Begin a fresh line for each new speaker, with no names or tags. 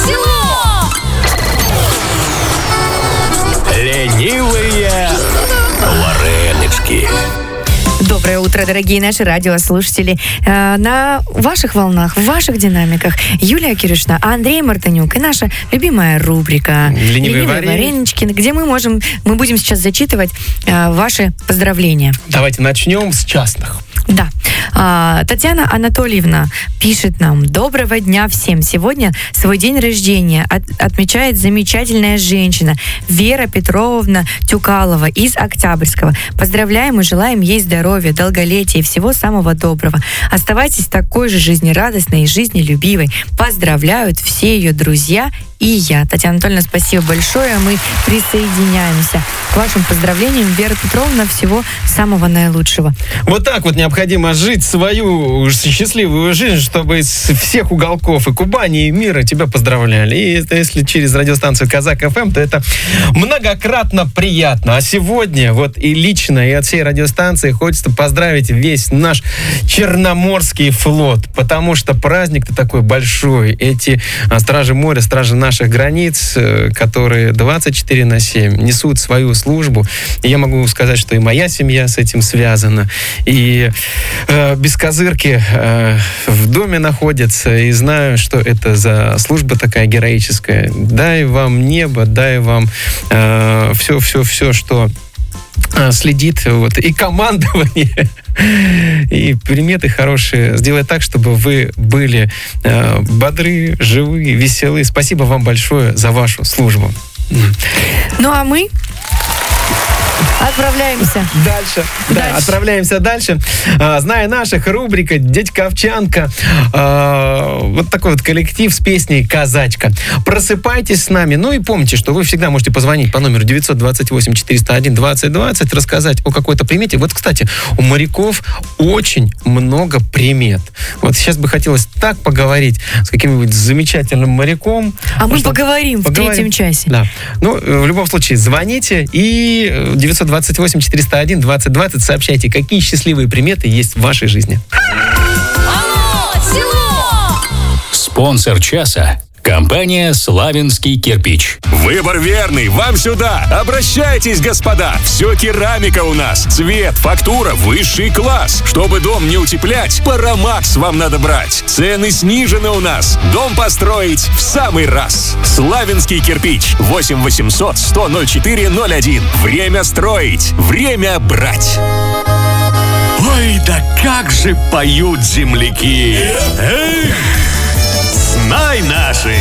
село!
Ленивые варенички.
Доброе утро, дорогие наши радиослушатели. На ваших волнах, в ваших динамиках Юлия Кирюшина, Андрей Мартынюк и наша любимая рубрика
«Ленивые
варенички», где мы будем сейчас зачитывать ваши поздравления.
Давайте начнем с частных.
Да. Татьяна Анатольевна пишет нам: доброго дня всем. Сегодня свой день рождения отмечает замечательная женщина Вера Петровна Тюкалова из Октябрьского. Поздравляем и желаем ей здоровья, долголетия и всего самого доброго. Оставайтесь такой же жизнерадостной и жизнелюбивой. Поздравляют все ее друзья и я. Татьяна Анатольевна, спасибо большое. Мы присоединяемся к вашим поздравлениям. Вера Петровна, всего самого наилучшего.
Вот так вот необходимо жить свою счастливую жизнь, чтобы из всех уголков и Кубани, и мира тебя поздравляли. И если через радиостанцию Казак ФМ, то это многократно приятно. А сегодня вот и лично, и от всей радиостанции хочется поздравить весь наш Черноморский флот, потому что праздник-то такой большой. Эти стражи моря, стражи наших границ, которые 24/7 несут свою службу. И я могу сказать, что и моя семья с этим связана. И без козырки в доме находятся. И знаю, что это за служба такая героическая. Дай вам небо, дай вам все, что следит, вот, и командование, и приметы хорошие. Сделать так, чтобы вы были бодры, живы, веселые. Спасибо вам большое за вашу службу.
Ну, а мы отправляемся
дальше. Да, отправляемся дальше. Зная наших, рубрика «Дядька Овчанка». Вот такой вот коллектив с песней «Казачка». Просыпайтесь с нами. Ну и помните, что вы всегда можете позвонить по номеру 928-401-2020, рассказать о какой-то примете. Вот, кстати, у моряков очень много примет. Вот сейчас бы хотелось так поговорить с каким-нибудь замечательным моряком.
А мы поговорим в третьем часе.
Да. Ну, в любом случае, звоните и 928-401-2020 сообщайте, какие счастливые приметы есть в вашей жизни.
Алло, село!
Спонсор часа — компания «Славянский кирпич».
Выбор верный, вам сюда. Обращайтесь, господа. Все керамика у нас. Цвет, фактура, высший класс. Чтобы дом не утеплять, Парамакс вам надо брать. Цены снижены у нас. Дом построить в самый раз. Славянский кирпич. 8-800-100-04-01. Время строить. Время брать.
Ой, да как же поют земляки! Эх, знай наши!